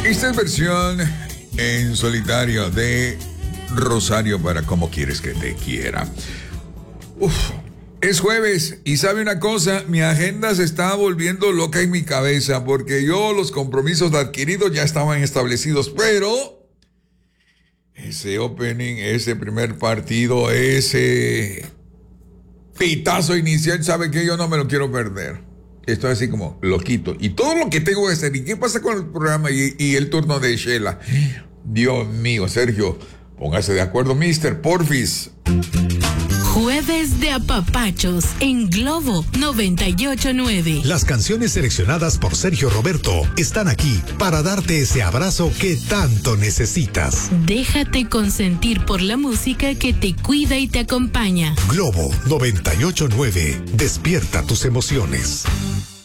Esta es versión en solitario de Rosario para Cómo Quieres que Te Quiera. Es jueves y sabe una cosa, mi agenda se está volviendo loca en mi cabeza porque los compromisos adquiridos ya estaban establecidos, pero ese opening, ese primer partido, ese pitazo inicial, sabe que yo no me lo quiero perder. Estoy así como loquito. Y todo lo que tengo que hacer, ¿y qué pasa con el programa y el turno de Sheila? Dios mío, Sergio, póngase de acuerdo, mister, porfis. Jueves de apapachos en Globo 98.9. Las canciones seleccionadas por Sergio Roberto están aquí para darte ese abrazo que tanto necesitas. Déjate consentir por la música que te cuida y te acompaña. Globo 98.9. Despierta tus emociones.